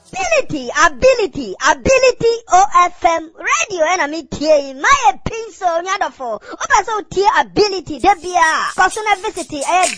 ability OFM radio and me tie my pinso nyadofo oba so tie ability debia personal visit